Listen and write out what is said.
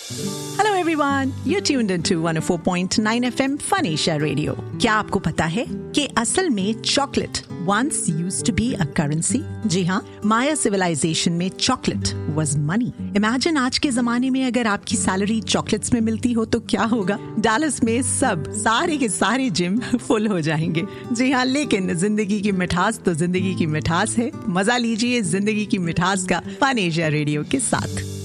Hello everyone, you're tuned into 104.9 FM Fun Asia Radio. क्या आपको पता है कि असल में chocolate once used to be a currency? जी हाँ, माया सिविलाइजेशन में चॉकलेट was money. Imagine आज के जमाने में अगर आपकी सैलरी चॉकलेट्स में मिलती हो तो क्या होगा? डालस में सारे के सारे जिम फुल हो जाएंगे. जी हाँ, लेकिन जिंदगी की मिठास तो जिंदगी की मिठास है. मजा लीजिए जिंदगी की मिठास का फन एशिया रेडियो के साथ.